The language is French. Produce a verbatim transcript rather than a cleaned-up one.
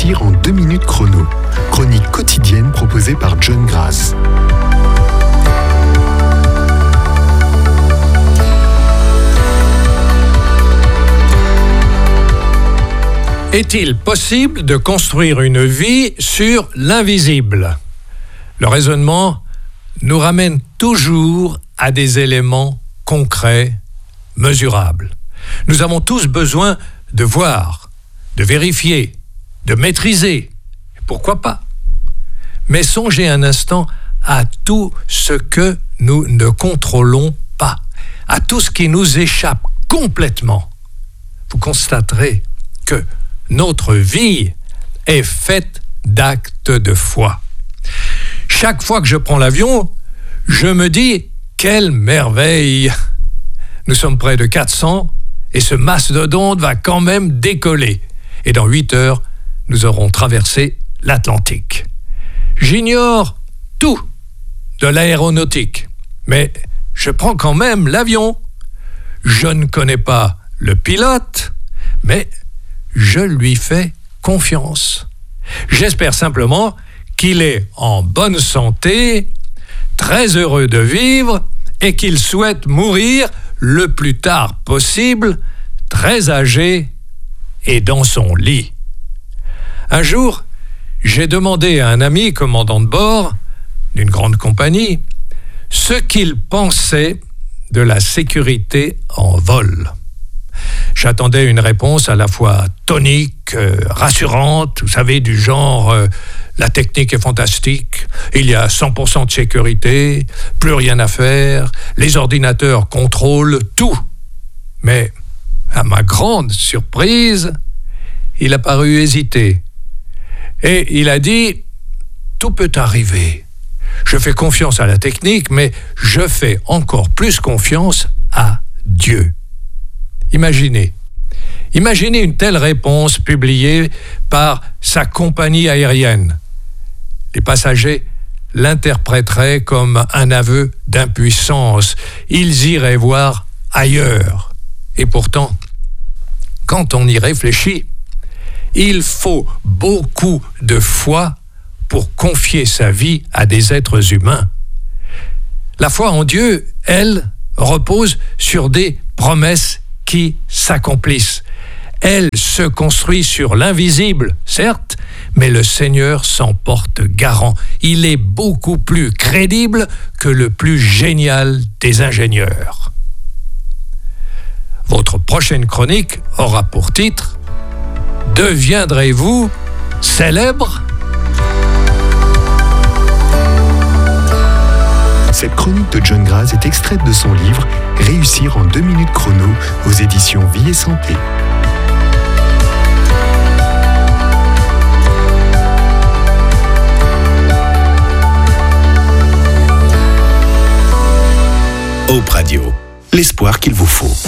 Réussir en deux minutes chrono. Chronique quotidienne proposée par John Grass. Est-il possible de construire une vie sur l'invisible ? Le raisonnement nous ramène toujours à des éléments concrets, mesurables. Nous avons tous besoin de voir, de vérifier, de maîtriser. Pourquoi pas ? Mais songez un instant à tout ce que nous ne contrôlons pas, à tout ce qui nous échappe complètement. Vous constaterez que notre vie est faite d'actes de foi. Chaque fois que je prends l'avion, je me dis « Quelle merveille !» Nous sommes près de quatre cents et ce mastodonte va quand même décoller. Et dans huit heures, nous aurons traversé l'Atlantique. J'ignore tout de l'aéronautique, mais je prends quand même l'avion. Je ne connais pas le pilote, mais je lui fais confiance. J'espère simplement qu'il est en bonne santé, très heureux de vivre et qu'il souhaite mourir le plus tard possible, très âgé et dans son lit. Un jour, j'ai demandé à un ami commandant de bord d'une grande compagnie ce qu'il pensait de la sécurité en vol. J'attendais une réponse à la fois tonique, euh, rassurante, vous savez, du genre euh, « la technique est fantastique, il y a cent pour cent de sécurité, plus rien à faire, les ordinateurs contrôlent tout ». Mais, à ma grande surprise, il a paru hésiter. Et il a dit « tout peut arriver. Je fais confiance à la technique, mais je fais encore plus confiance à Dieu ». Imaginez, imaginez une telle réponse publiée par sa compagnie aérienne. Les passagers l'interpréteraient comme un aveu d'impuissance. Ils iraient voir ailleurs. Et pourtant, quand on y réfléchit, il faut beaucoup de foi pour confier sa vie à des êtres humains. La foi en Dieu, elle, repose sur des promesses qui s'accomplissent. Elle se construit sur l'invisible, certes, mais le Seigneur s'en porte garant. Il est beaucoup plus crédible que le plus génial des ingénieurs. Votre prochaine chronique aura pour titre « Deviendrez-vous célèbre ?» Cette chronique de John Grass est extraite de son livre « Réussir en deux minutes chrono » aux éditions Vie et Santé. Hope Radio, l'espoir qu'il vous faut.